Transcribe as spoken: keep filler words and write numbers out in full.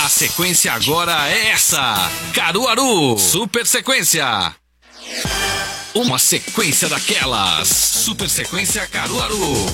A sequência agora é essa: Caruaru, Super Sequência. Uma sequência daquelas. Super Sequência Caruaru.